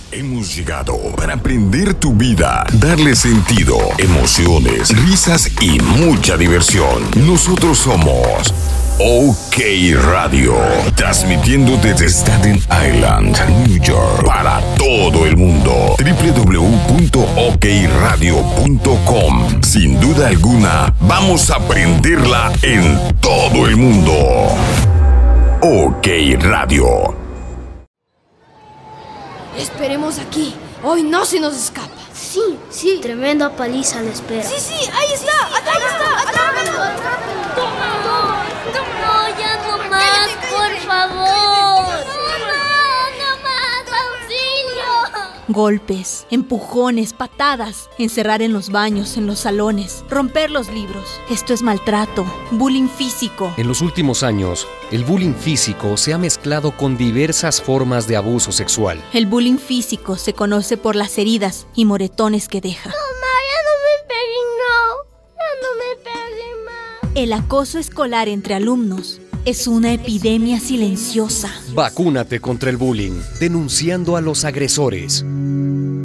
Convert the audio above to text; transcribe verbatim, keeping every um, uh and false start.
Hemos llegado para aprender tu vida, darle sentido, emociones, risas y mucha diversión. Nosotros somos OK Radio, transmitiendo desde Staten Island, New York, para todo el mundo. doble u doble u doble u punto ok radio punto com. Sin duda alguna, vamos a aprenderla en todo el mundo. OK Radio. Esperemos aquí. Hoy no se nos escapa. Sí, sí. Tremenda paliza la espera. Sí, sí, ahí está. Acá está. Atrápalo. No, ya no más, por favor. No, no más, auxilio. Golpes, empujones, patadas, encerrar en los baños, en los salones, romper los libros. Esto es maltrato, bullying físico. En los últimos años, el bullying físico se ha mezclado con diversas formas de abuso sexual. El bullying físico se conoce por las heridas y moretones que deja. Mamá, ya no me peguen, no. Ya no me peguen más. El acoso escolar entre alumnos es una epidemia silenciosa. Vacúnate contra el bullying, denunciando a los agresores.